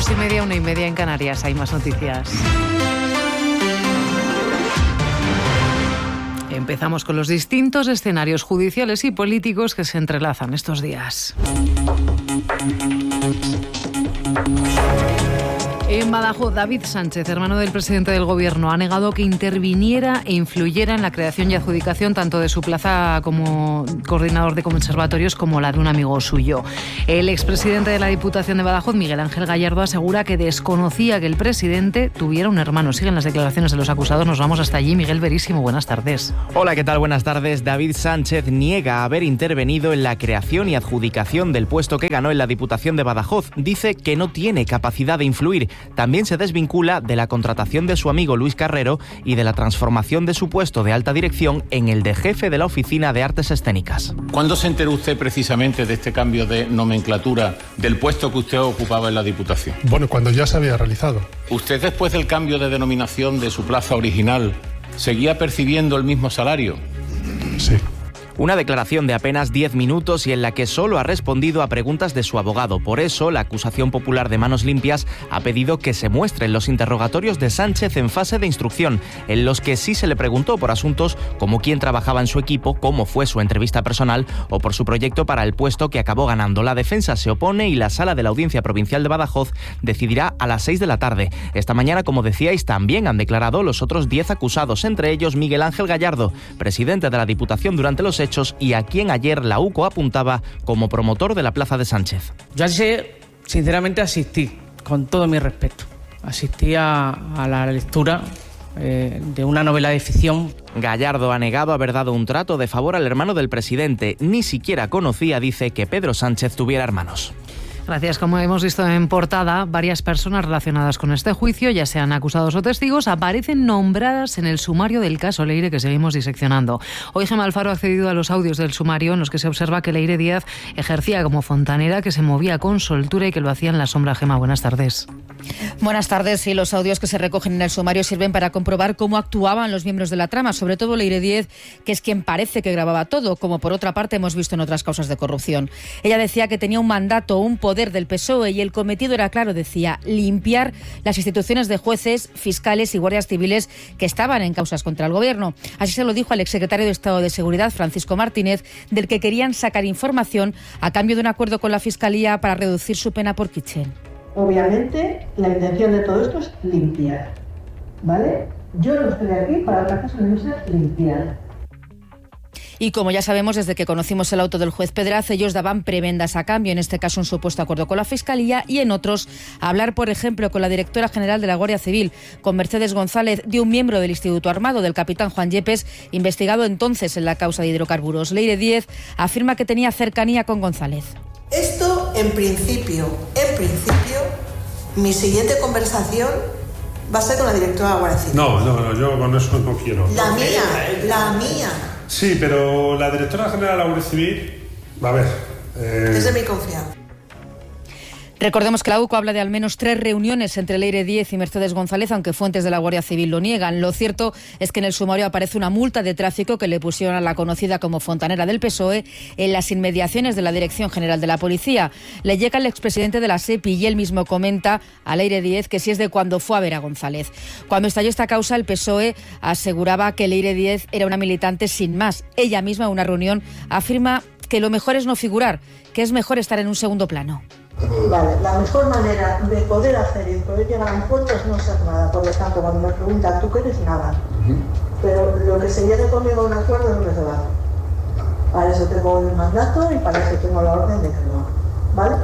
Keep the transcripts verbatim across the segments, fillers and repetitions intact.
Dos y media, una y media en Canarias. Hay más noticias. Empezamos con los distintos escenarios judiciales y políticos que se entrelazan estos días. En Badajoz, David Sánchez, hermano del presidente del Gobierno, ha negado que interviniera e influyera en la creación y adjudicación tanto de su plaza como coordinador de conservatorios como la de un amigo suyo. El expresidente de la Diputación de Badajoz, Miguel Ángel Gallardo, asegura que desconocía que el presidente tuviera un hermano. Siguen las declaraciones de los acusados. Nos vamos hasta allí. Miguel Verísimo, buenas tardes. Hola, ¿qué tal? Buenas tardes. David Sánchez niega haber intervenido en la creación y adjudicación del puesto que ganó en la Diputación de Badajoz. Dice que no tiene capacidad de influir. También se desvincula de la contratación de su amigo Luis Carrero y de la transformación de su puesto de alta dirección en el de jefe de la Oficina de Artes Escénicas. ¿Cuándo se enteró usted precisamente de este cambio de nomenclatura del puesto que usted ocupaba en la Diputación? Bueno, cuando ya se había realizado. ¿Usted, después del cambio de denominación de su plaza original, seguía percibiendo el mismo salario? Sí. Una declaración de apenas diez minutos y en la que solo ha respondido a preguntas de su abogado. Por eso, la acusación popular de Manos Limpias ha pedido que se muestren los interrogatorios de Sánchez en fase de instrucción, en los que sí se le preguntó por asuntos como quién trabajaba en su equipo, cómo fue su entrevista personal o por su proyecto para el puesto que acabó ganando. La defensa se opone y la Sala de la Audiencia Provincial de Badajoz decidirá a las seis de la tarde. Esta mañana, como decíais, también han declarado los otros diez acusados, entre ellos Miguel Ángel Gallardo, presidente de la Diputación durante los hechos y a quien ayer la UCO apuntaba como promotor de la plaza de Sánchez. Yo ayer, sinceramente, asistí, con todo mi respeto. Asistí a, a la lectura eh, de una novela de ficción. Gallardo ha negado haber dado un trato de favor al hermano del presidente. Ni siquiera conocía, dice, que Pedro Sánchez tuviera hermanos. Gracias. Como hemos visto en portada, varias personas relacionadas con este juicio, ya sean acusados o testigos, aparecen nombradas en el sumario del caso Leire que seguimos diseccionando. Hoy Gemma Alfaro ha accedido a los audios del sumario en los que se observa que Leire Díaz ejercía como fontanera, que se movía con soltura y que lo hacía en la sombra. Gemma, buenas tardes. Buenas tardes. Y los audios que se recogen en el sumario sirven para comprobar cómo actuaban los miembros de la trama, sobre todo Leire Díaz, que es quien parece que grababa todo, como por otra parte hemos visto en otras causas de corrupción. Ella decía que tenía un mandato, un poder del P S O E y el cometido era claro, decía, limpiar las instituciones de jueces, fiscales y guardias civiles que estaban en causas contra el gobierno. Así se lo dijo al exsecretario de Estado de Seguridad, Francisco Martínez, del que querían sacar información a cambio de un acuerdo con la Fiscalía para reducir su pena por Kitchen. Obviamente, la intención de todo esto es limpiar, ¿vale? Yo no estoy aquí para otra cosa que no sea limpiar. Y como ya sabemos, desde que conocimos el auto del juez Pedraz, ellos daban prebendas a cambio, en este caso un supuesto acuerdo con la Fiscalía y en otros hablar, por ejemplo, con la directora general de la Guardia Civil, con Mercedes González, de un miembro del Instituto Armado, del capitán Juan Yepes, investigado entonces en la causa de hidrocarburos. Leire Díaz afirma que tenía cercanía con González. Esto, en principio, en principio, mi siguiente conversación va a ser con la directora de la Guardia Civil. No, no, no, yo con eso no quiero. La mía, la mía. Sí, pero la directora general de la Guardia Civil, a ver... Eh... Es de mi confianza. Recordemos que la UCO habla de al menos tres reuniones entre Leire Díaz y Mercedes González, aunque fuentes de la Guardia Civil lo niegan. Lo cierto es que en el sumario aparece una multa de tráfico que le pusieron a la conocida como fontanera del P S O E en las inmediaciones de la Dirección General de la Policía. Le llega el expresidente de la SEPI y él mismo comenta a Leire Díaz que si es de cuando fue a ver a González. Cuando estalló esta causa, el P S O E aseguraba que Leire Díaz era una militante sin más. Ella misma en una reunión afirma que lo mejor es no figurar, que es mejor estar en un segundo plano. Vale, la mejor manera de poder hacer y poder llegar a un puerto es no ser nada. Por lo tanto, cuando me preguntan, ¿tú qué eres? Nada. Uh-huh. Pero lo que se llegue conmigo a un acuerdo es lo que se va. Para eso tengo el mandato y para eso tengo la orden de que lo haga. ¿Vale?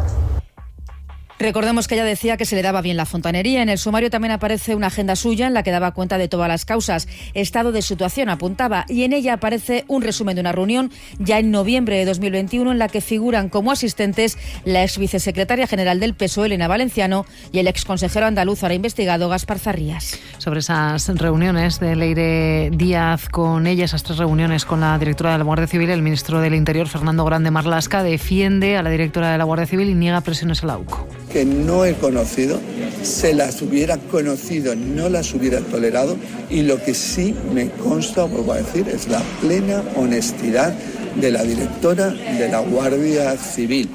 Recordemos que ella decía que se le daba bien la fontanería. En el sumario también aparece una agenda suya en la que daba cuenta de todas las causas. Estado de situación apuntaba y en ella aparece un resumen de una reunión ya en noviembre de dos mil veintiuno en la que figuran como asistentes la ex vicesecretaria general del P S O E, Elena Valenciano, y el ex consejero andaluz ahora investigado, Gaspar Zarrías. Sobre esas reuniones de Leire Díaz con ella, esas tres reuniones con la directora de la Guardia Civil, el ministro del Interior, Fernando Grande Marlaska, defiende a la directora de la Guardia Civil y niega presiones a la UCO. Que no he conocido, se las hubiera conocido, no las hubiera tolerado, y lo que sí me consta, vuelvo a decir, es la plena honestidad de la directora de la Guardia Civil.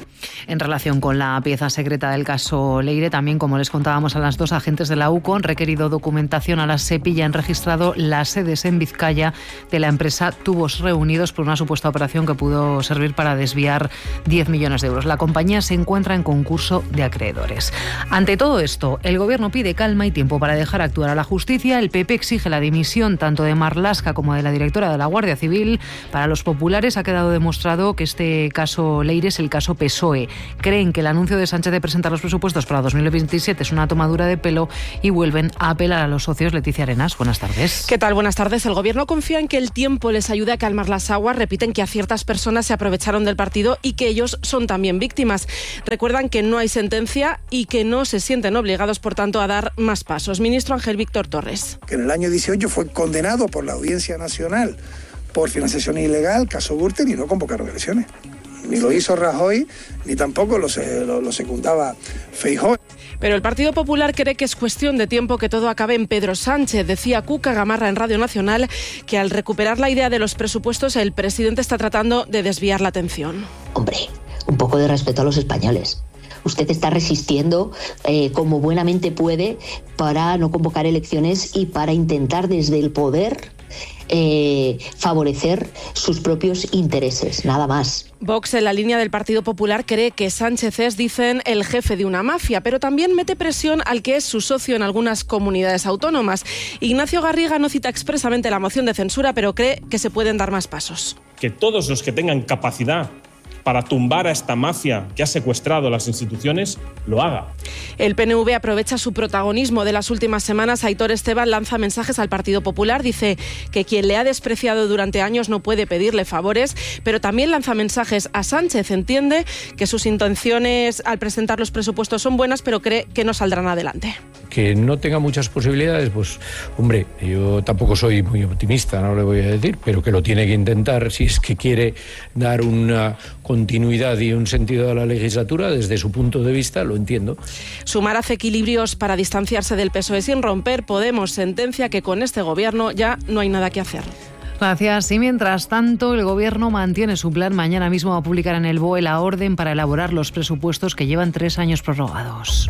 En relación con la pieza secreta del caso Leire, también, como les contábamos a las dos, agentes de la U C O han requerido documentación a la SEPI y han registrado las sedes en Vizcaya de la empresa Tubos Reunidos por una supuesta operación que pudo servir para desviar diez millones de euros. La compañía se encuentra en concurso de acreedores. Ante todo esto, el Gobierno pide calma y tiempo para dejar actuar a la justicia. El P P exige la dimisión tanto de Marlaska como de la directora de la Guardia Civil. Para los populares ha quedado demostrado que este caso Leire es el caso P S O E. Creen que el anuncio de Sánchez de presentar los presupuestos para dos mil veintisiete es una tomadura de pelo y vuelven a apelar a los socios. Leticia Arenas, buenas tardes. ¿Qué tal? Buenas tardes. El Gobierno confía en que el tiempo les ayude a calmar las aguas. Repiten que a ciertas personas se aprovecharon del partido y que ellos son también víctimas. Recuerdan que no hay sentencia y que no se sienten obligados, por tanto, a dar más pasos. Ministro Ángel Víctor Torres. Que en el año dieciocho fue condenado por la Audiencia Nacional por financiación ilegal, caso Gürtel, y no convocaron elecciones. Ni lo hizo Rajoy, ni tampoco lo, lo, lo secundaba Feijóo. Pero el Partido Popular cree que es cuestión de tiempo que todo acabe en Pedro Sánchez. Decía Cuca Gamarra en Radio Nacional que al recuperar la idea de los presupuestos, el presidente está tratando de desviar la atención. Hombre, un poco de respeto a los españoles. Usted está resistiendo eh, como buenamente puede para no convocar elecciones y para intentar desde el poder eh, favorecer sus propios intereses, nada más. Vox, en la línea del Partido Popular, cree que Sánchez es, dicen, el jefe de una mafia, pero también mete presión al que es su socio en algunas comunidades autónomas. Ignacio Garriga no cita expresamente la moción de censura, pero cree que se pueden dar más pasos. Que todos los que tengan capacidad para tumbar a esta mafia que ha secuestrado las instituciones, lo haga. El P N V aprovecha su protagonismo de las últimas semanas. Aitor Esteban lanza mensajes al Partido Popular, dice que quien le ha despreciado durante años no puede pedirle favores, pero también lanza mensajes a Sánchez. Entiende que sus intenciones al presentar los presupuestos son buenas, pero cree que no saldrán adelante. Que no tenga muchas posibilidades, pues, hombre, yo tampoco soy muy optimista, no le voy a decir, pero que lo tiene que intentar si es que quiere dar una continuidad y un sentido a la legislatura, desde su punto de vista, lo entiendo. Sumar hace equilibrios para distanciarse del P S O E sin romper. Podemos sentencia que con este gobierno ya no hay nada que hacer. Gracias. Y mientras tanto, el Gobierno mantiene su plan. Mañana mismo va a publicar en el B O E la orden para elaborar los presupuestos que llevan tres años prorrogados.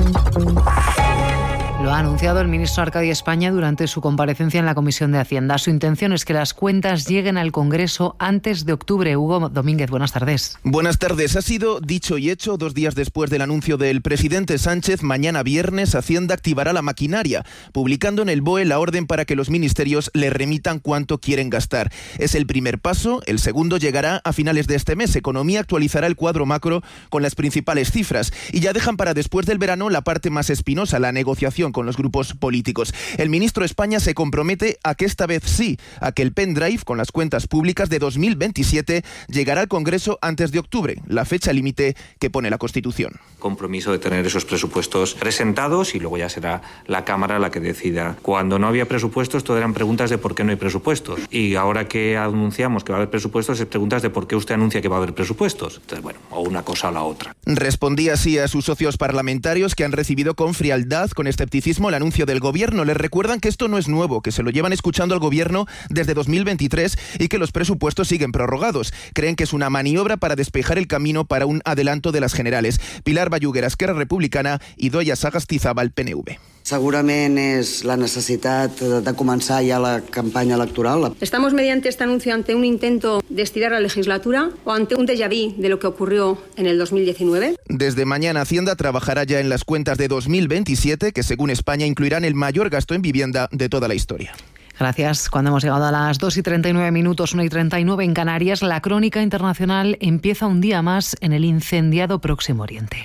Lo ha anunciado el ministro Arcadi España durante su comparecencia en la Comisión de Hacienda. Su intención es que las cuentas lleguen al Congreso antes de octubre. Hugo Domínguez, buenas tardes. Buenas tardes. Ha sido dicho y hecho dos días después del anuncio del presidente Sánchez. Mañana viernes Hacienda activará la maquinaria, publicando en el B O E la orden para que los ministerios le remitan cuánto quieren gastar. Es el primer paso. El segundo llegará a finales de este mes. Economía actualizará el cuadro macro con las principales cifras. Y ya dejan para después del verano la parte más espinosa, la negociación con los grupos políticos. El ministro de España se compromete a que esta vez sí, a que el pendrive con las cuentas públicas de dos mil veintisiete llegará al Congreso antes de octubre, la fecha límite que pone la Constitución. Compromiso de tener esos presupuestos presentados y luego ya será la Cámara la que decida. Cuando no había presupuestos, todo eran preguntas de por qué no hay presupuestos. Y ahora que anunciamos que va a haber presupuestos, es preguntas de por qué usted anuncia que va a haber presupuestos. Entonces, bueno, o una cosa o la otra. Respondía así a sus socios parlamentarios, que han recibido con frialdad, con escepticismo, el anuncio del Gobierno. Les recuerdan que esto no es nuevo, que se lo llevan escuchando al Gobierno desde dos mil veintitrés y que los presupuestos siguen prorrogados. Creen que es una maniobra para despejar el camino para un adelanto de las generales. Pilar Bayuguera, Esquerra Republicana, i Doia Sagastizabal, P N V. Segurament és la necessitat de començar ja la campaña electoral. ¿Estamos mediante este anuncio ante un intento de estirar la legislatura o ante un déjà vu de lo que ocurrió en el dos mil diecinueve? Desde mañana Hacienda trabajará ya en las cuentas de dos mil veintisiete, que según España incluirán el mayor gasto en vivienda de toda la historia. Gracias. Cuando hemos llegado a las dos y treinta y nueve minutos, una y treinta y nueve en Canarias, la crónica internacional empieza un día más en el incendiado Próximo Oriente.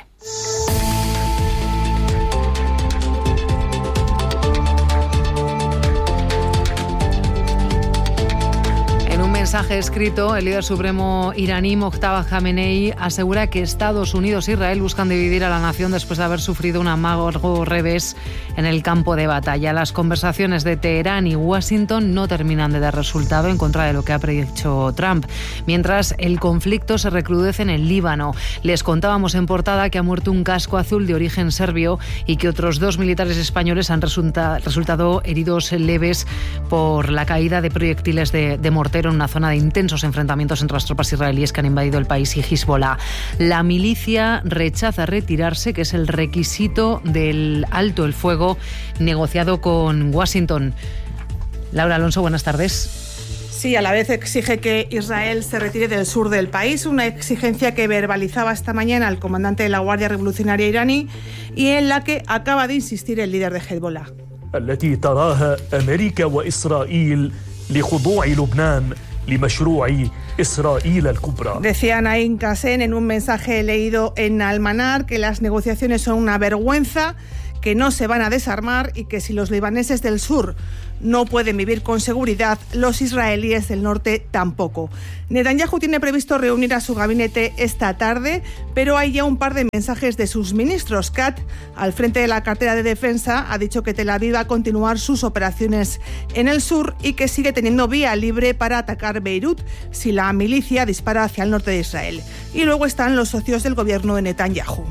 Mensaje escrito, el líder supremo iraní Mojtaba Khamenei asegura que Estados Unidos e Israel buscan dividir a la nación después de haber sufrido un amargo revés en el campo de batalla. Las conversaciones de Teherán y Washington no terminan de dar resultado, en contra de lo que ha predicho Trump. Mientras el conflicto se recrudece en el Líbano. Les contábamos en portada que ha muerto un casco azul de origen serbio y que otros dos militares españoles han resulta, resultado heridos leves por la caída de proyectiles de, de mortero en una zona semana de intensos enfrentamientos entre las tropas israelíes que han invadido el país y Hezbollah. La milicia rechaza retirarse, que es el requisito del alto el fuego negociado con Washington. Laura Alonso, buenas tardes. Sí, a la vez exige que Israel se retire del sur del país, una exigencia que verbalizaba esta mañana el comandante de la Guardia Revolucionaria iraní y en la que acaba de insistir el líder de Hezbollah. التي تراها أمريكا وإسرائيل لخضوع لبنان لمشروع إسرائيل الكبرى. Decía Naim Qassem en un mensaje leído en Almanar que las negociaciones son una vergüenza, que no se van a desarmar y que si los libaneses del sur no pueden vivir con seguridad, los israelíes del norte tampoco. Netanyahu tiene previsto reunir a su gabinete esta tarde, pero hay ya un par de mensajes de sus ministros. Katz, al frente de la cartera de defensa, ha dicho que Tel Aviv va a continuar sus operaciones en el sur y que sigue teniendo vía libre para atacar Beirut si la milicia dispara hacia el norte de Israel. Y luego están los socios del gobierno de Netanyahu.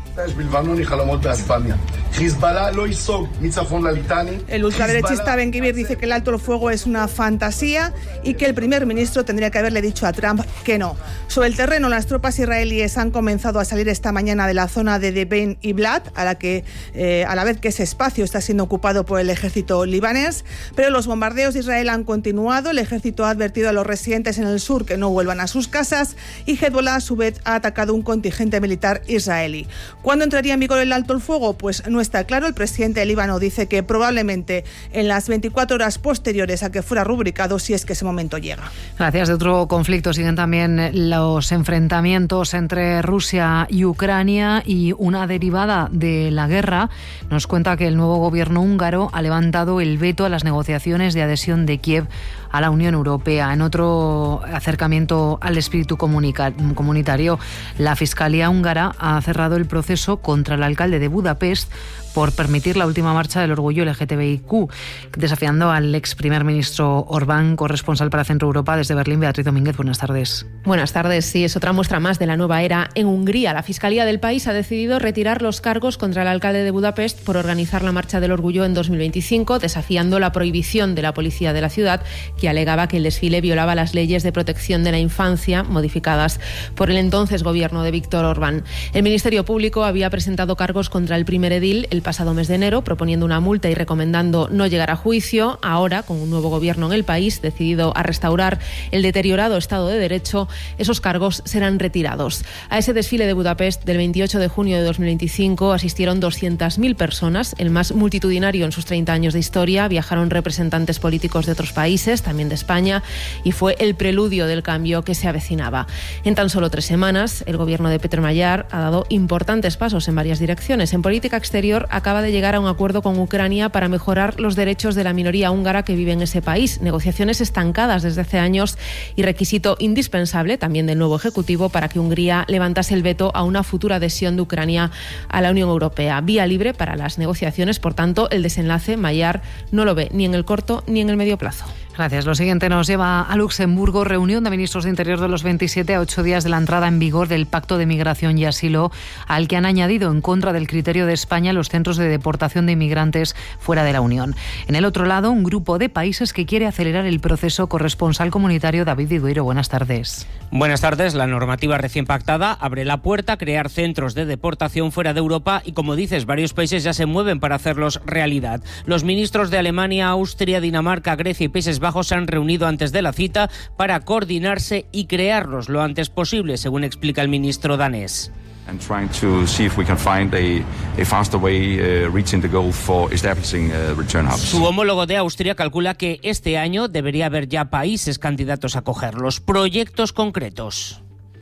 El ultraderechista Ben Gvir dice que el alto el fuego es una fantasía y que el primer ministro tendría que haberle dicho a Trump que no. Sobre el terreno, las tropas israelíes han comenzado a salir esta mañana de la zona de Deben y Blat, a la que eh, a la vez que ese espacio está siendo ocupado por el ejército libanés, pero los bombardeos de Israel han continuado. El ejército ha advertido a los residentes en el sur que no vuelvan a sus casas y Hezbollah a su vez ha atacado un contingente militar israelí. ¿Cuándo entraría en vigor el alto el fuego? Pues no está claro. El presidente del Líbano dice que probablemente en las veinticuatro horas posteriores a que fuera rubricado, si es que ese momento llega. Gracias. De otro conflicto siguen también los enfrentamientos entre Rusia y Ucrania, y una derivada de la guerra nos cuenta que el nuevo gobierno húngaro ha levantado el veto a las negociaciones de adhesión de Kiev a la Unión Europea. En otro acercamiento al espíritu comunitario, la Fiscalía húngara ha cerrado el proceso contra el alcalde de Budapest por permitir la última marcha del orgullo L G T B I Q, desafiando al ex primer ministro Orbán. Corresponsal para Centro Europa desde Berlín, Beatriz Domínguez, buenas tardes. Buenas tardes. Sí, es otra muestra más de la nueva era en Hungría. La Fiscalía del país ha decidido retirar los cargos contra el alcalde de Budapest por organizar la marcha del orgullo en dos mil veinticinco, desafiando la prohibición de la policía de la ciudad, que alegaba que el desfile violaba las leyes de protección de la infancia modificadas por el entonces gobierno de Víktor Orbán. El Ministerio Público había presentado cargos contra el primer edil el pasado mes de enero, proponiendo una multa y recomendando no llegar a juicio. Ahora, con un nuevo gobierno en el país decidido a restaurar el deteriorado Estado de Derecho, esos cargos serán retirados. A ese desfile de Budapest del veintiocho de junio de dos mil veinticinco asistieron doscientas mil personas, el más multitudinario en sus treinta años de historia. Viajaron representantes políticos de otros países, también de España, y fue el preludio del cambio que se avecinaba. En tan solo tres semanas, el gobierno de Peter Magyar ha dado importantes pasos en varias direcciones. En política exterior, acaba de llegar a un acuerdo con Ucrania para mejorar los derechos de la minoría húngara que vive en ese país. Negociaciones estancadas desde hace años y requisito indispensable también del nuevo Ejecutivo para que Hungría levantase el veto a una futura adhesión de Ucrania a la Unión Europea. Vía libre para las negociaciones, por tanto, el desenlace Magyar no lo ve ni en el corto ni en el medio plazo. Gracias. Lo siguiente nos lleva a Luxemburgo. Reunión de ministros de Interior de los veintisiete a ocho días de la entrada en vigor del Pacto de Migración y Asilo, al que han añadido, en contra del criterio de España, los centros de deportación de inmigrantes fuera de la Unión. En el otro lado, un grupo de países que quiere acelerar el proceso. Corresponsal comunitario David Diduiro, buenas tardes. Buenas tardes. La normativa recién pactada abre la puerta a crear centros de deportación fuera de Europa y, como dices, varios países ya se mueven para hacerlos realidad. Los ministros de Alemania, Austria, Dinamarca, Grecia y Países Bajos se han reunido antes de la cita para coordinarse y crearlos lo antes posible, según explica el ministro danés. And trying to see if we can find a, a faster way uh, reaching the goal for establishing uh, return hubs. Su homólogo de Austria calcula que este año debería haber ya países candidatos a acogerlos. Proyectos concretos.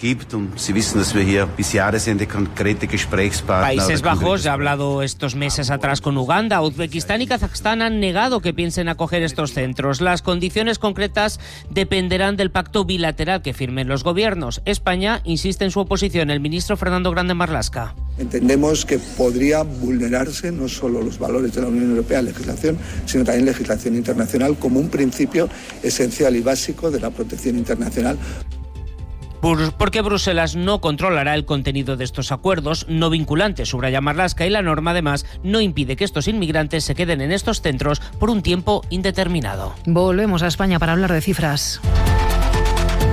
Países Bajos ya ha hablado estos meses atrás con Uganda. Uzbekistán y Kazajstán han negado que piensen acoger estos centros. Las condiciones concretas dependerán del pacto bilateral que firmen los gobiernos. España insiste en su oposición. El ministro Fernando Grande Marlaska. Entendemos que podría vulnerarse no solo los valores de la Unión Europea, legislación, sino también legislación internacional como un principio esencial y básico de la protección internacional. Porque Bruselas no controlará el contenido de estos acuerdos no vinculantes, subraya Marlaska, y la norma además no impide que estos inmigrantes se queden en estos centros por un tiempo indeterminado. Volvemos a España para hablar de cifras.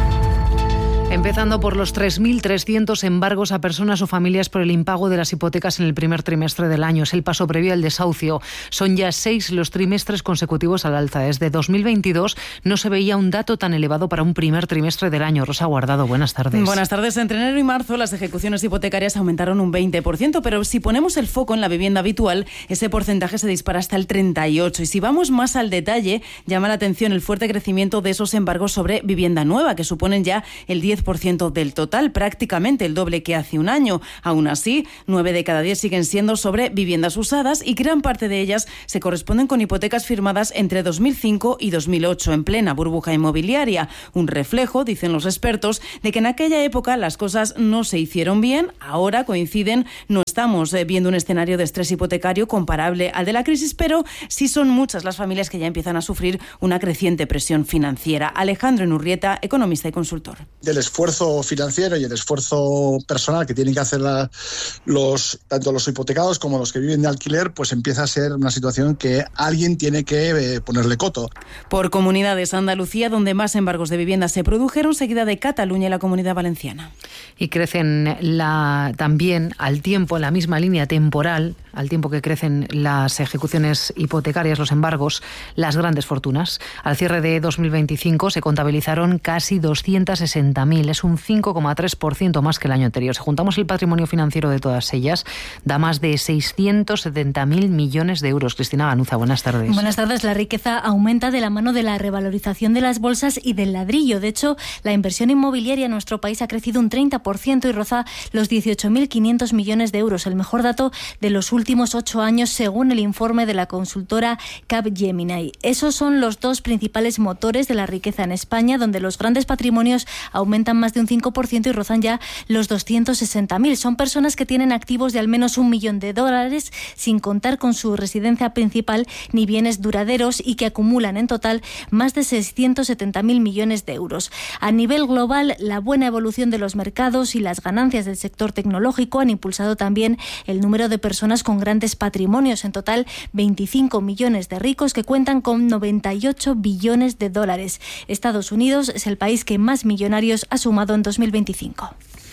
Empezando por los tres mil trescientos embargos a personas o familias por el impago de las hipotecas en el primer trimestre del año. Es el paso previo al desahucio. Son ya seis los trimestres consecutivos al alza. Desde dos mil veintidós no se veía un dato tan elevado para un primer trimestre del año. Rosa Guardado, buenas tardes. Buenas tardes. Entre enero y marzo las ejecuciones hipotecarias aumentaron un veinte por ciento, pero si ponemos el foco en la vivienda habitual, ese porcentaje se dispara hasta el treinta y ocho por ciento. Y si vamos más al detalle, llama la atención el fuerte crecimiento de esos embargos sobre vivienda nueva, que suponen ya el diez por ciento del total, prácticamente el doble que hace un año. Aún así, nueve de cada diez siguen siendo sobre viviendas usadas y gran parte de ellas se corresponden con hipotecas firmadas entre dos mil cinco y dos mil ocho, en plena burbuja inmobiliaria. Un reflejo, dicen los expertos, de que en aquella época las cosas no se hicieron bien. Ahora coinciden, no estamos viendo un escenario de estrés hipotecario comparable al de la crisis, pero sí son muchas las familias que ya empiezan a sufrir una creciente presión financiera. Alejandro Enurrieta, economista y consultor. Del esfuerzo financiero y el esfuerzo personal que tienen que hacer la, los tanto los hipotecados como los que viven de alquiler, pues empieza a ser una situación que alguien tiene que eh, ponerle coto. Por comunidades, Andalucía, donde más embargos de vivienda se produjeron, seguida de Cataluña y la Comunidad Valenciana. Y crecen la, también al tiempo, en la misma línea temporal, al tiempo que crecen las ejecuciones hipotecarias, los embargos, las grandes fortunas. Al cierre de dos mil veinticinco se contabilizaron casi doscientos sesenta mil, es un cinco coma tres por ciento más que el año anterior. Si juntamos el patrimonio financiero de todas ellas, da más de seiscientos setenta mil millones de euros. Cristina Ganuza, buenas tardes. Buenas tardes. La riqueza aumenta de la mano de la revalorización de las bolsas y del ladrillo. De hecho, la inversión inmobiliaria en nuestro país ha crecido un treinta por ciento y roza los dieciocho mil quinientos millones de euros, el mejor dato de los últimos ocho años, según el informe de la consultora Capgemini. Esos son los dos principales motores de la riqueza en España, donde los grandes patrimonios aumentan más de un cinco por ciento y rozan ya los doscientos sesenta mil. Son personas que tienen activos de al menos un millón de dólares, sin contar con su residencia principal ni bienes duraderos, y que acumulan en total más de seiscientos setenta mil millones de euros. A nivel global, la buena evolución de los mercados y las ganancias del sector tecnológico han impulsado también el número de personas con grandes patrimonios. En total, veinticinco millones de ricos que cuentan con noventa y ocho billones de dólares. Estados Unidos es el país que más millonarios ha sumado en dos mil veinticinco.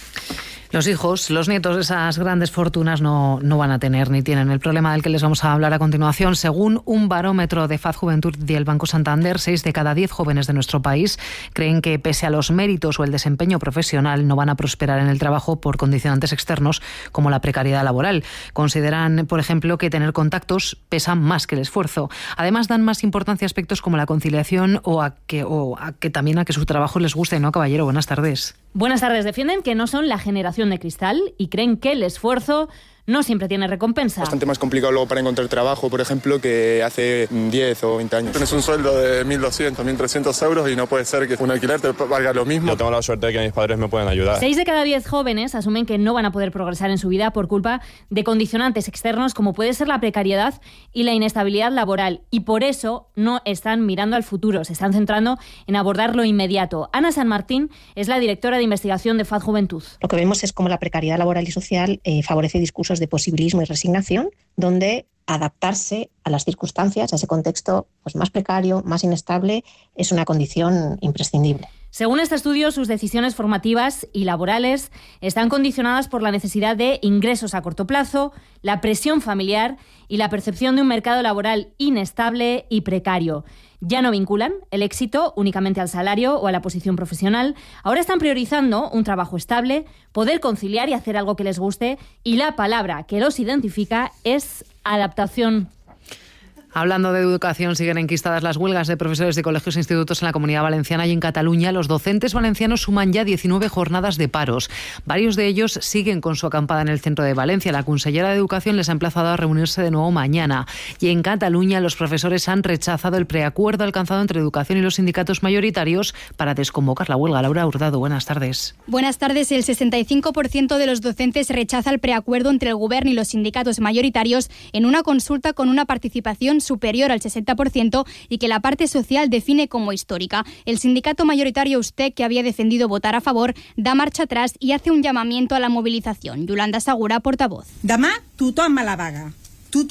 Los hijos, los nietos de esas grandes fortunas no, no van a tener ni tienen el problema del que les vamos a hablar a continuación. Según un barómetro de Faz Juventud del Banco Santander, seis de cada diez jóvenes de nuestro país creen que pese a los méritos o el desempeño profesional no van a prosperar en el trabajo por condicionantes externos como la precariedad laboral. Consideran, por ejemplo, que tener contactos pesa más que el esfuerzo. Además, dan más importancia a aspectos como la conciliación o a que, o a que también a que su trabajo les guste, ¿no, caballero? Buenas tardes. Buenas tardes. Defienden que no son la generación de cristal y creen que el esfuerzo no siempre tiene recompensa. Bastante más complicado luego para encontrar trabajo, por ejemplo, que hace diez o veinte años. Tienes un sueldo de mil doscientos, mil trescientos euros y no puede ser que un alquiler te valga lo mismo. Yo tengo la suerte de que mis padres me pueden ayudar. Seis de cada diez jóvenes asumen que no van a poder progresar en su vida por culpa de condicionantes externos como puede ser la precariedad y la inestabilidad laboral, y por eso no están mirando al futuro, se están centrando en abordar lo inmediato. Ana San Martín es la directora de investigación de Faz Juventud. Lo que vemos es cómo la precariedad laboral y social eh, favorece discursos de posibilismo y resignación, donde adaptarse a las circunstancias, a ese contexto pues, más precario, más inestable, es una condición imprescindible. Según este estudio, sus decisiones formativas y laborales están condicionadas por la necesidad de ingresos a corto plazo, la presión familiar y la percepción de un mercado laboral inestable y precario. Ya no vinculan el éxito únicamente al salario o a la posición profesional. Ahora están priorizando un trabajo estable, poder conciliar y hacer algo que les guste, y la palabra que los identifica es adaptación. Hablando de educación, siguen enquistadas las huelgas de profesores de colegios e institutos en la Comunidad Valenciana y en Cataluña. Los docentes valencianos suman ya diecinueve jornadas de paros. Varios de ellos siguen con su acampada en el centro de Valencia. La consellera de Educación les ha emplazado a reunirse de nuevo mañana. Y en Cataluña, los profesores han rechazado el preacuerdo alcanzado entre Educación y los sindicatos mayoritarios para desconvocar la huelga. Laura Hurtado, buenas tardes. Buenas tardes. El sesenta y cinco por ciento de los docentes rechaza el preacuerdo entre el Gobierno y los sindicatos mayoritarios en una consulta con una participación superior al sesenta por ciento y que la parte social define como histórica. El sindicato mayoritario Ustec, que había defendido votar a favor, da marcha atrás y hace un llamamiento a la movilización. Yolanda Segura, portavoz. Demà tothom a la vaga. Tothom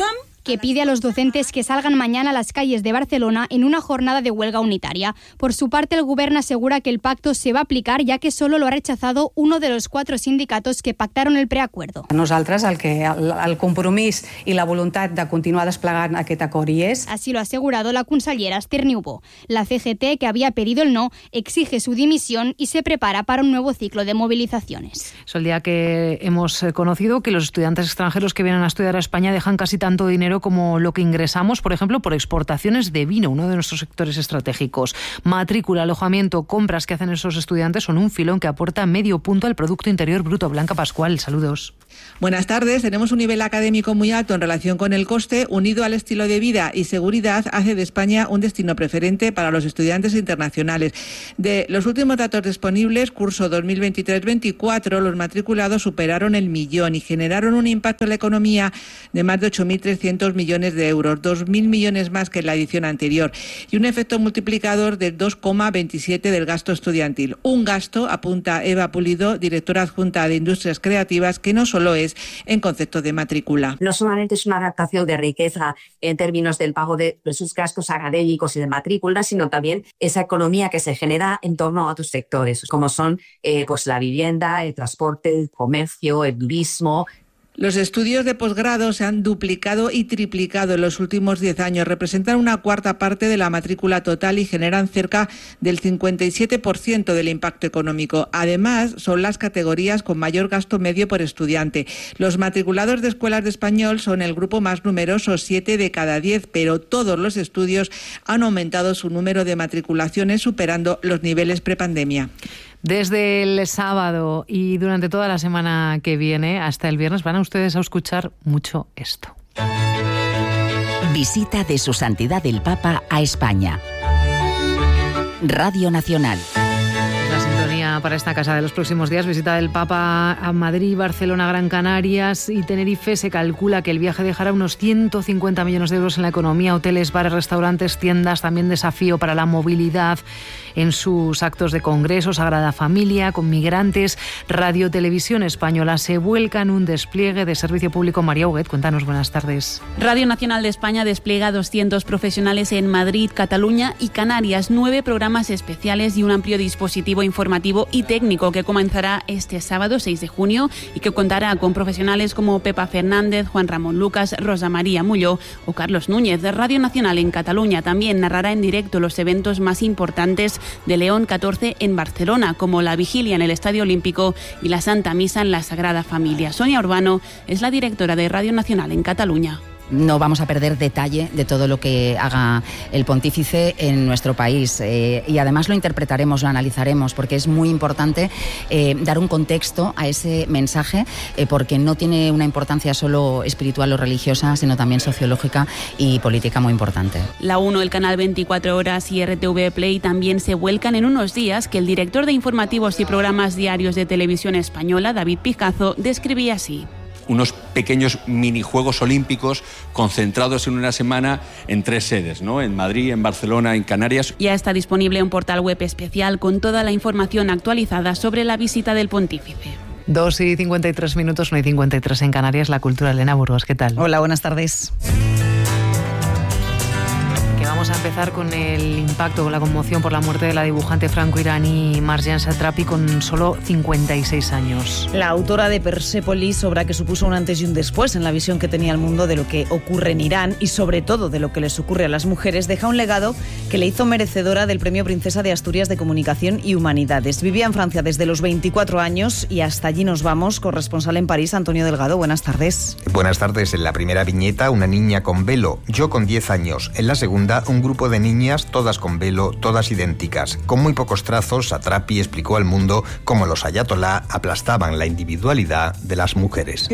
que pide a los docentes que salgan mañana a las calles de Barcelona en una jornada de huelga unitaria. Por su parte, el Govern asegura que el pacto se va a aplicar, ya que solo lo ha rechazado uno de los cuatro sindicatos que pactaron el preacuerdo. Nosaltres el, que, el, el compromís y la voluntat de continuar desplegant aquest acord hi és. Así lo ha asegurado la consellera Esther Niubó. La C G T, que había pedido el no, exige su dimisión y se prepara para un nuevo ciclo de movilizaciones. Es el día que hemos conocido que los estudiantes extranjeros que vienen a estudiar a España dejan casi tanto dinero como lo que ingresamos, por ejemplo, por exportaciones de vino, uno de nuestros sectores estratégicos. Matrícula, alojamiento, compras que hacen esos estudiantes son un filón que aporta medio punto al Producto Interior Bruto. Blanca Pascual, saludos. Buenas tardes. Tenemos un nivel académico muy alto en relación con el coste, unido al estilo de vida y seguridad, hace de España un destino preferente para los estudiantes internacionales. De los últimos datos disponibles, curso dos mil veintitrés veinticuatro, los matriculados superaron el millón y generaron un impacto en la economía de más de ocho mil trescientos millones de euros, dos mil millones más que en la edición anterior, y un efecto multiplicador del dos coma veintisiete del gasto estudiantil. Un gasto, apunta Eva Pulido, directora adjunta de Industrias Creativas, que no solo es en concepto de matrícula. No solamente es una adaptación de riqueza en términos del pago de sus gastos académicos y de matrícula, sino también esa economía que se genera en torno a otros sectores, como son eh, pues la vivienda, el transporte, el comercio, el turismo. Los estudios de posgrado se han duplicado y triplicado en los últimos diez años. Representan una cuarta parte de la matrícula total y generan cerca del cincuenta y siete por ciento del impacto económico. Además, son las categorías con mayor gasto medio por estudiante. Los matriculados de escuelas de español son el grupo más numeroso, siete de cada diez, pero todos los estudios han aumentado su número de matriculaciones, superando los niveles prepandemia. Desde el sábado y durante toda la semana que viene hasta el viernes van a ustedes a escuchar mucho esto. Visita de Su Santidad el Papa a España. Radio Nacional. La sintonía para esta casa de los próximos días. Visita del Papa a Madrid, Barcelona, Gran Canarias y Tenerife. Se calcula que el viaje dejará unos ciento cincuenta millones de euros en la economía, hoteles, bares, restaurantes, tiendas, también desafío para la movilidad en sus actos de congreso, Sagrada Familia, con migrantes. Radio Televisión Española se vuelca en un despliegue de servicio público. María Huguet, cuéntanos, buenas tardes. Radio Nacional de España despliega doscientos profesionales en Madrid, Cataluña y Canarias, nueve programas especiales y un amplio dispositivo informativo y técnico que comenzará este sábado seis de junio y que contará con profesionales como Pepa Fernández, Juan Ramón Lucas, Rosa María Mulló o Carlos Núñez. Radio Nacional en Cataluña también narrará en directo los eventos más importantes de León catorce en Barcelona, como la vigilia en el Estadio Olímpico y la Santa Misa en la Sagrada Familia. Sonia Urbano es la directora de Radio Nacional en Cataluña. No vamos a perder detalle de todo lo que haga el pontífice en nuestro país eh, y además lo interpretaremos, lo analizaremos, porque es muy importante eh, dar un contexto a ese mensaje, eh, porque no tiene una importancia solo espiritual o religiosa, sino también sociológica y política muy importante. La uno, el canal veinticuatro horas y R T V Play también se vuelcan en unos días que el director de informativos y programas diarios de Televisión Española, David Picazo, describía así. Unos pequeños minijuegos olímpicos concentrados en una semana en tres sedes, ¿no? En Madrid, en Barcelona, en Canarias. Ya está disponible un portal web especial con toda la información actualizada sobre la visita del pontífice. Dos y cincuenta y tres minutos, no hay cincuenta y tres en Canarias. La cultura, Elena Burgos, ¿qué tal? Hola, buenas tardes. Vamos a empezar con el impacto, con la conmoción por la muerte de la dibujante franco-iraní Marjane Satrapi con solo cincuenta y seis años. La autora de Persepolis, obra que supuso un antes y un después en la visión que tenía el mundo de lo que ocurre en Irán y sobre todo de lo que les ocurre a las mujeres, deja un legado que le hizo merecedora del Premio Princesa de Asturias de Comunicación y Humanidades. Vivía en Francia desde los veinticuatro años y hasta allí nos vamos. Corresponsal en París, Antonio Delgado, buenas tardes. Buenas tardes. En la primera viñeta, una niña con velo, yo con diez años. En la segunda, un grupo de niñas, todas con velo, todas idénticas. Con muy pocos trazos, Satrapi explicó al mundo cómo los ayatolá aplastaban la individualidad de las mujeres.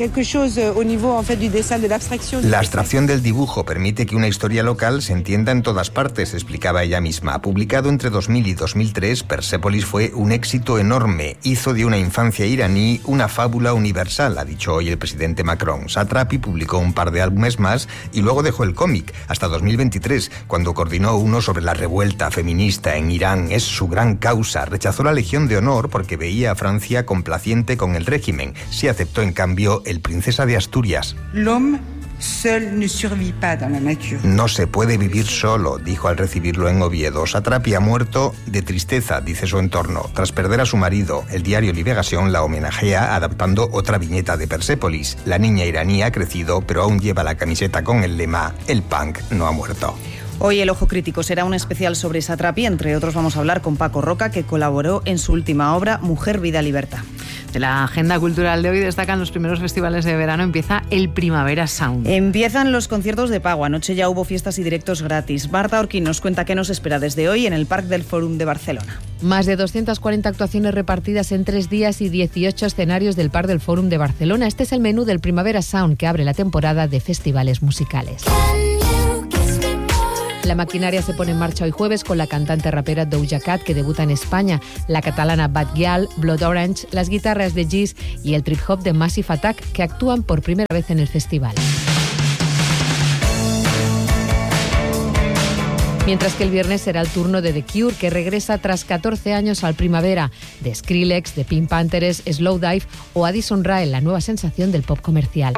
La abstracción del dibujo permite que una historia local se entienda en todas partes, explicaba ella misma. Publicado entre dos mil y dos mil tres, Persepolis fue un éxito enorme. Hizo de una infancia iraní una fábula universal, ha dicho hoy el presidente Macron. Satrapi publicó un par de álbumes más y luego dejó el cómic hasta dos mil veintitrés, cuando coordinó uno sobre la revuelta feminista en Irán. Es su gran causa. Rechazó la Legión de Honor porque veía a Francia complaciente con el régimen. Sí aceptó, en cambio, el Princesa de Asturias. L'homme No se puede vivir solo, dijo al recibirlo en Oviedo. Satrapi ha muerto de tristeza, dice su entorno. Tras perder a su marido, el diario Liberación la homenajea adaptando otra viñeta de Persépolis. La niña iraní ha crecido, pero aún lleva la camiseta con el lema «El punk no ha muerto». Hoy el Ojo Crítico será un especial sobre Satrapi. Entre otros vamos a hablar con Paco Roca, que colaboró en su última obra, Mujer, Vida, Libertad. De la agenda cultural de hoy destacan los primeros festivales de verano. Empieza el Primavera Sound. Empiezan los conciertos de pago. Anoche ya hubo fiestas y directos gratis. Marta Orquín nos cuenta qué nos espera desde hoy en el Parc del Fòrum de Barcelona. Más de doscientas cuarenta actuaciones repartidas en tres días y dieciocho escenarios del Parc del Fòrum de Barcelona. Este es el menú del Primavera Sound, que abre la temporada de festivales musicales. La maquinaria se pone en marcha hoy jueves con la cantante rapera Doja Cat, que debuta en España, la catalana Bad Gyal, Blood Orange, las guitarras de Giz y el trip hop de Massive Attack, que actúan por primera vez en el festival. Mientras que el viernes será el turno de The Cure, que regresa tras catorce años al Primavera, de Skrillex, de Pink Panthers, Slowdive o Addison Rae, la nueva sensación del pop comercial.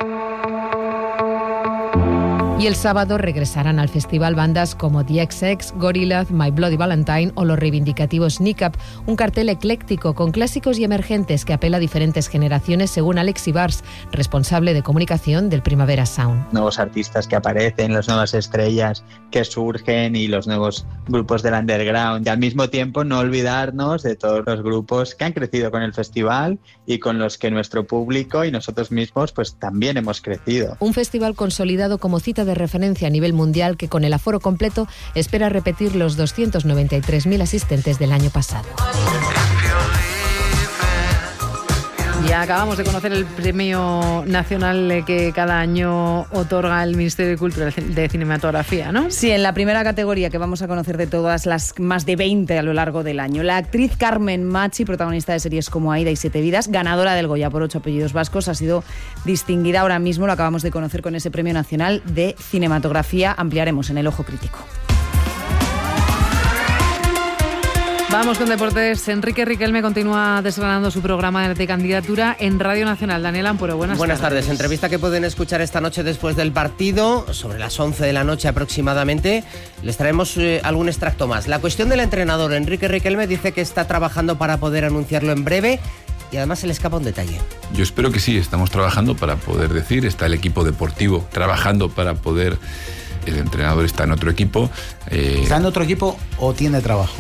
Y el sábado regresarán al festival bandas como The X X, Gorillaz, My Bloody Valentine o los reivindicativos Nick Up, un cartel ecléctico con clásicos y emergentes que apela a diferentes generaciones, según Alex Ibars, responsable de comunicación del Primavera Sound. Nuevos artistas que aparecen, las nuevas estrellas que surgen y los nuevos grupos del underground. Y al mismo tiempo no olvidarnos de todos los grupos que han crecido con el festival y con los que nuestro público y nosotros mismos pues también hemos crecido. Un festival consolidado como cita de referencia a nivel mundial que con el aforo completo espera repetir los doscientos noventa y tres mil asistentes del año pasado. Ya acabamos de conocer el premio nacional que cada año otorga el Ministerio de Cultura de Cinematografía, ¿no? Sí, en la primera categoría que vamos a conocer de todas las más de veinte a lo largo del año. La actriz Carmen Machi, protagonista de series como Aida y Siete Vidas, ganadora del Goya por Ocho apellidos vascos, ha sido distinguida ahora mismo, lo acabamos de conocer con ese premio nacional de cinematografía. Ampliaremos en el Ojo Crítico. Vamos con deportes. Enrique Riquelme continúa desgranando su programa de candidatura en Radio Nacional. Daniel Ampuero, buenas, buenas tardes. tardes. Buenas tardes. Entrevista que pueden escuchar esta noche después del partido, sobre las once de la noche aproximadamente. Les traemos eh, algún extracto más. La cuestión del entrenador Enrique Riquelme dice que está trabajando para poder anunciarlo en breve. Y además se le escapa un detalle. Yo espero que sí, estamos trabajando para poder decir, está el equipo deportivo trabajando para poder, el entrenador está en otro equipo. Eh... ¿Está en otro equipo o tiene trabajo?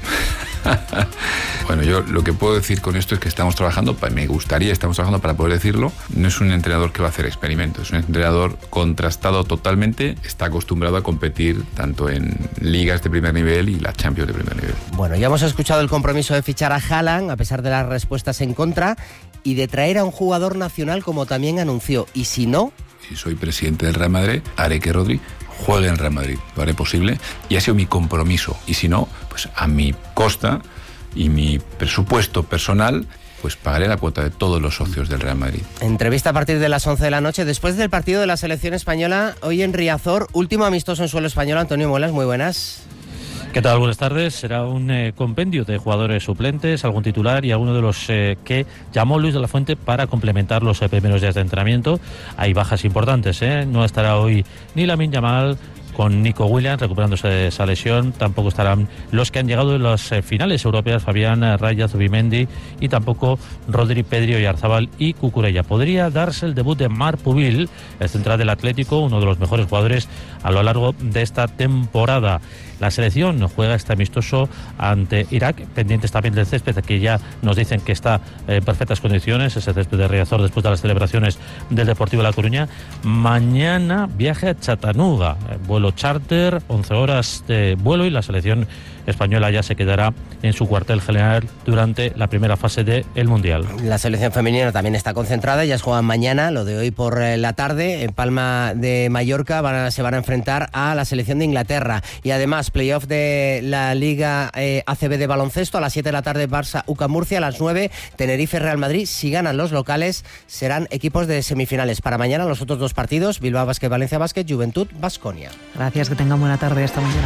Bueno, yo lo que puedo decir con esto es que estamos trabajando, me gustaría, estamos trabajando para poder decirlo. No es un entrenador que va a hacer experimentos, es un entrenador contrastado totalmente, está acostumbrado a competir tanto en ligas de primer nivel y la Champions de primer nivel. Bueno, ya hemos escuchado el compromiso de fichar a Haaland, a pesar de las respuestas en contra, y de traer a un jugador nacional como también anunció. Y si no... Si soy presidente del Real Madrid, haré que Rodri juegue en Real Madrid, lo haré posible y ha sido mi compromiso, y si no, pues a mi costa y mi presupuesto personal, pues pagaré la cuota de todos los socios del Real Madrid. Entrevista a partir de las once de la noche, después del partido de la selección española, hoy en Riazor, último amistoso en suelo español. Antonio Muelas, muy buenas. ¿Qué tal? Buenas tardes. Será un eh, compendio de jugadores suplentes, algún titular y alguno de los eh, que llamó Luis de la Fuente para complementar los eh, primeros días de entrenamiento. Hay bajas importantes, ¿eh? No estará hoy ni Lamine Yamal con Nico Williams recuperándose de esa lesión. Tampoco estarán los que han llegado en las eh, finales europeas, Fabián, Raya, Zubimendi, y tampoco Rodri, Pedri, Oyarzabal y Cucurella. Podría darse el debut de Marc Pubil, el central del Atlético, uno de los mejores jugadores a lo largo de esta temporada. La selección juega este amistoso ante Irak, pendientes también del césped, que ya nos dicen que está en perfectas condiciones, ese césped de Riazor después de las celebraciones del Deportivo de La Coruña. Mañana viaje a Chattanooga, vuelo charter, once horas de vuelo, y la selección española ya se quedará en su cuartel general durante la primera fase del Mundial. La selección femenina también está concentrada, ellas juegan mañana, lo de hoy por la tarde, en Palma de Mallorca, van a, se van a enfrentar a la selección de Inglaterra. Y además, playoff de la Liga eh, A C B de baloncesto, a las siete de la tarde Barça U C A Murcia, a las nueve Tenerife Real Madrid. Si ganan los locales, serán equipos de semifinales. Para mañana los otros dos partidos, Bilbao Basket, Valencia Basket, Juventud, Baskonia. Gracias, que tengan buena tarde esta mañana.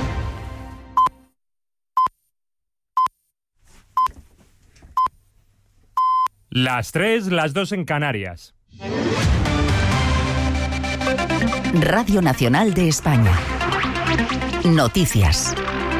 Las tres, las dos en Canarias. Radio Nacional de España. Noticias.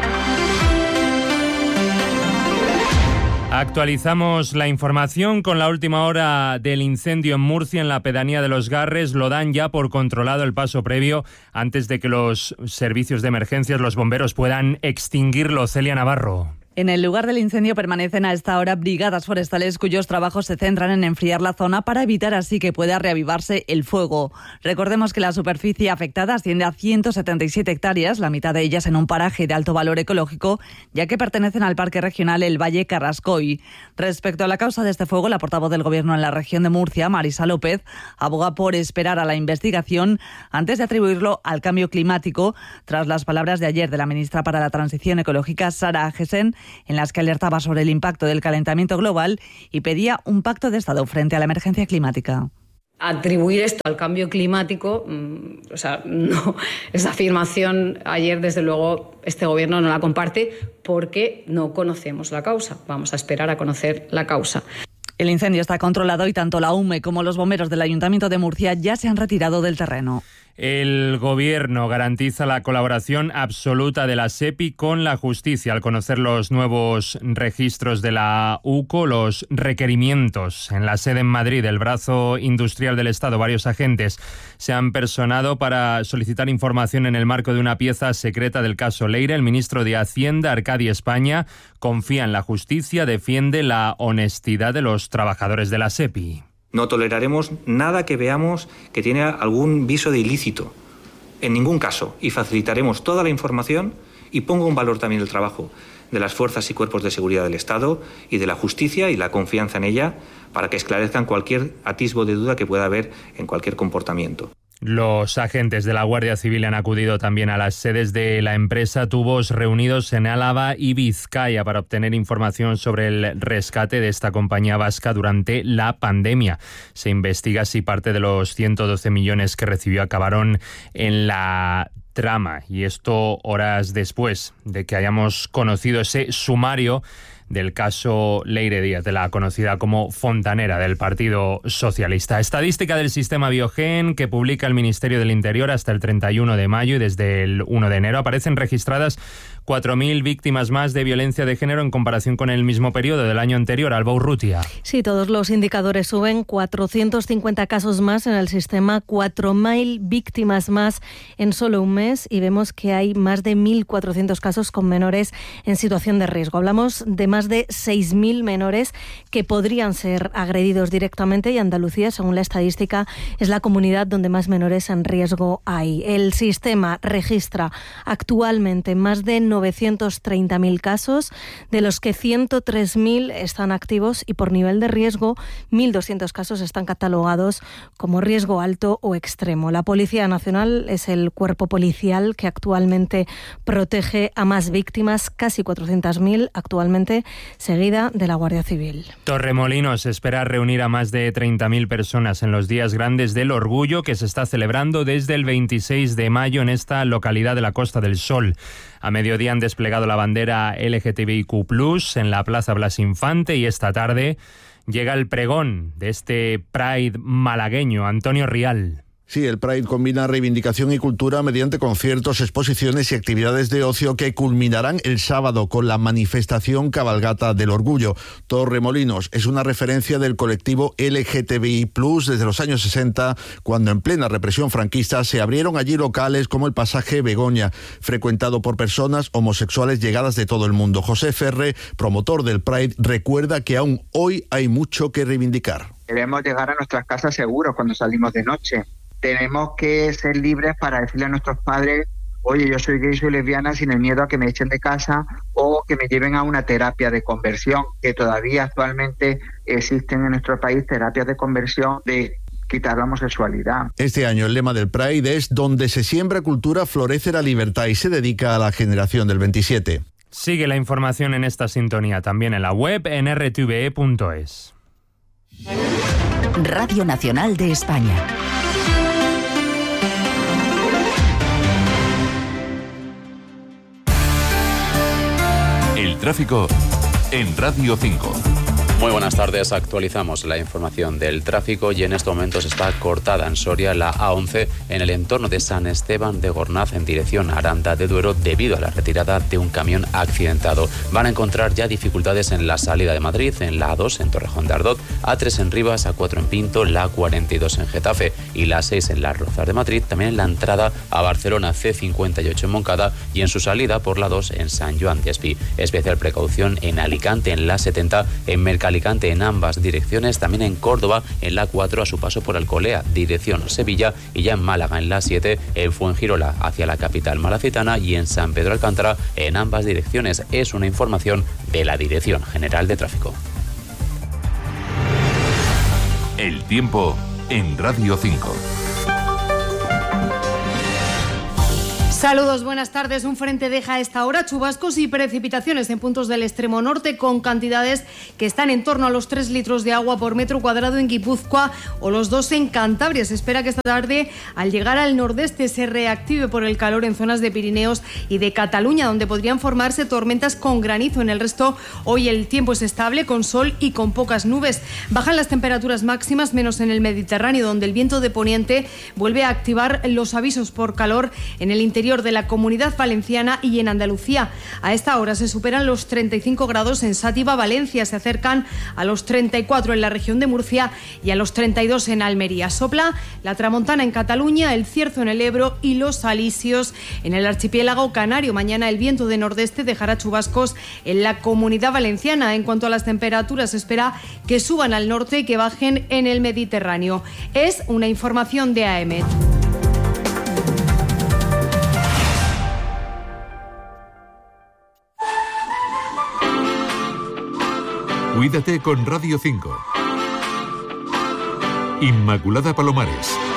Actualizamos la información con la última hora del incendio en Murcia, en la pedanía de Los Garres. Lo dan ya por controlado el paso previo antes de que los servicios de emergencias, los bomberos, puedan extinguirlo. Celia Navarro. En el lugar del incendio permanecen a esta hora brigadas forestales cuyos trabajos se centran en enfriar la zona para evitar así que pueda reavivarse el fuego. Recordemos que la superficie afectada asciende a ciento setenta y siete hectáreas, la mitad de ellas en un paraje de alto valor ecológico, ya que pertenecen al Parque Regional El Valle Carrascoy. Respecto a la causa de este fuego, la portavoz del Gobierno en la región de Murcia, Marisa López, aboga por esperar a la investigación antes de atribuirlo al cambio climático, tras las palabras de ayer de la ministra para la Transición Ecológica, Sara Agesen, en las que alertaba sobre el impacto del calentamiento global y pedía un pacto de Estado frente a la emergencia climática. Atribuir esto al cambio climático, o sea, no, esa afirmación ayer, desde luego, este Gobierno no la comparte porque no conocemos la causa. Vamos a esperar a conocer la causa. El incendio está controlado y tanto la U M E como los bomberos del Ayuntamiento de Murcia ya se han retirado del terreno. El Gobierno garantiza la colaboración absoluta de la SEPI con la justicia al conocer los nuevos registros de la U C O, los requerimientos. En la sede en Madrid del brazo industrial del Estado, varios agentes se han personado para solicitar información en el marco de una pieza secreta del caso Leire. El ministro de Hacienda, Arcadi España, confía en la justicia, defiende la honestidad de los trabajadores de la SEPI. No toleraremos nada que veamos que tiene algún viso de ilícito, en ningún caso, y facilitaremos toda la información y pongo en valor también el trabajo de las fuerzas y cuerpos de seguridad del Estado y de la justicia y la confianza en ella para que esclarezcan cualquier atisbo de duda que pueda haber en cualquier comportamiento. Los agentes de la Guardia Civil han acudido también a las sedes de la empresa Tubos reunidos en Álava y Vizcaya para obtener información sobre el rescate de esta compañía vasca durante la pandemia. Se investiga si parte de los ciento doce millones que recibió acabaron en la trama, y esto horas después de que hayamos conocido ese sumario del caso Leire Díaz, de la conocida como fontanera del Partido Socialista. Estadística del sistema Biogen que publica el Ministerio del Interior hasta el treinta y uno de mayo, y desde el uno de enero aparecen registradas cuatro mil víctimas más de violencia de género en comparación con el mismo periodo del año anterior. Alba Urrutia. Sí, todos los indicadores suben. cuatrocientos cincuenta casos más en el sistema, cuatro mil víctimas más en solo un mes, y vemos que hay más de mil cuatrocientos casos con menores en situación de riesgo. Hablamos de más de seis mil menores que podrían ser agredidos directamente, y Andalucía, según la estadística, es la comunidad donde más menores en riesgo hay. El sistema registra actualmente más de novecientos treinta mil casos, de los que ciento tres mil están activos, y por nivel de riesgo, mil doscientos casos están catalogados como riesgo alto o extremo. La Policía Nacional es el cuerpo policial que actualmente protege a más víctimas, casi cuatrocientos mil actualmente, seguida de la Guardia Civil. Torremolinos espera reunir a más de treinta mil personas en los días grandes del Orgullo, que se está celebrando desde el veintiséis de mayo en esta localidad de la Costa del Sol. A mediodía han desplegado la bandera L G T B I Q plus, en la Plaza Blas Infante, y esta tarde llega el pregón de este Pride malagueño. Antonio Rial. Sí, el Pride combina reivindicación y cultura mediante conciertos, exposiciones y actividades de ocio que culminarán el sábado con la manifestación Cabalgata del Orgullo. Torremolinos es una referencia del colectivo L G T B I plus desde los años sesenta, cuando en plena represión franquista se abrieron allí locales como el Pasaje Begoña, frecuentado por personas homosexuales llegadas de todo el mundo. José Ferre, promotor del Pride, recuerda que aún hoy hay mucho que reivindicar. Debemos llegar a nuestras casas seguros cuando salimos de noche. Tenemos que ser libres para decirle a nuestros padres: oye, yo soy gay, soy lesbiana, sin el miedo a que me echen de casa o que me lleven a una terapia de conversión, que todavía actualmente existen en nuestro país terapias de conversión de quitar la homosexualidad. Este año el lema del Pride es: donde se siembra cultura, florece la libertad, y se dedica a la generación del veintisiete. Sigue la información en esta sintonía, también en la web en r t v e punto es. Radio Nacional de España. El tráfico en Radio cinco. Muy buenas tardes, actualizamos la información del tráfico y en estos momentos está cortada en Soria la A once en el entorno de San Esteban de Gornaz en dirección a Aranda de Duero debido a la retirada de un camión accidentado. Van a encontrar ya dificultades en la salida de Madrid, en la A dos en Torrejón de Ardoz, A tres en Rivas, A cuatro en Pinto, la cuarenta y dos en Getafe y la seis en Las Rozas de Madrid, también en la entrada a Barcelona C cincuenta y ocho en Moncada y en su salida por la dos en San Joan de Espí. Especial precaución en Alicante en la setenta, en Mercalicante en ambas direcciones, también en Córdoba en la cuatro a su paso por Alcolea, dirección Sevilla, y ya en Málaga en la siete, en Fuengirola hacia la capital malacitana y en San Pedro Alcántara en ambas direcciones. Es una información de la Dirección General de Tráfico. El tiempo en Radio cinco. Saludos, buenas tardes. Un frente deja a esta hora chubascos y precipitaciones en puntos del extremo norte con cantidades que están en torno a los tres litros de agua por metro cuadrado en Guipúzcoa o los dos en Cantabria. Se espera que esta tarde, al llegar al nordeste, se reactive por el calor en zonas de Pirineos y de Cataluña, donde podrían formarse tormentas con granizo. En el resto, hoy el tiempo es estable, con sol y con pocas nubes. Bajan las temperaturas máximas, menos en el Mediterráneo, donde el viento de poniente vuelve a activar los avisos por calor en el interior de la Comunidad Valenciana y en Andalucía. A esta hora se superan los treinta y cinco grados en Sátiva, Valencia, se acercan a los treinta y cuatro en la región de Murcia y a los treinta y dos en Almería. Sopla la tramontana en Cataluña, el cierzo en el Ebro y los alisios en el archipiélago canario. Mañana el viento de nordeste dejará chubascos en la Comunidad Valenciana. En cuanto a las temperaturas, se espera que suban al norte y que bajen en el Mediterráneo. Es una información de A E M E T. Cuídate con Radio cinco. Inmaculada Palomares.